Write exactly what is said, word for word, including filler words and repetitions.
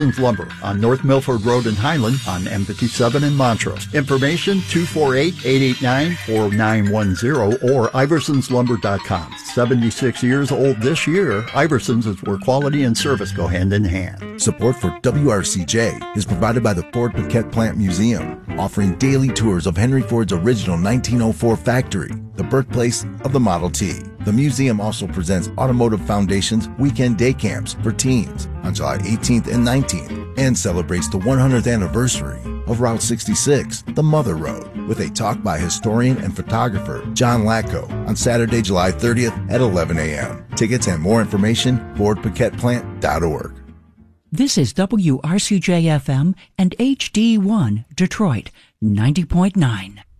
Lumber on North Milford Road in Highland on M fifty-seven in Montrose. Information two four eight, eight eight nine, four nine one zero or iversons lumber dot com. seventy-six years old this year, Iversons is where quality and service go hand in hand. Support for W R C J is provided by the Ford Paquette Plant Museum, offering daily tours of Henry Ford's original nineteen oh four factory, the birthplace of the Model T. The museum also presents Automotive Foundation's weekend day camps for teens on July eighteenth and nineteenth and celebrates the one hundredth anniversary of Route sixty-six, the Mother Road, with a talk by historian and photographer John Lacko on Saturday, July thirtieth at eleven a.m. Tickets and more information, ford paquette plant dot org. This is W R C J F M and H D one, Detroit, ninety point nine.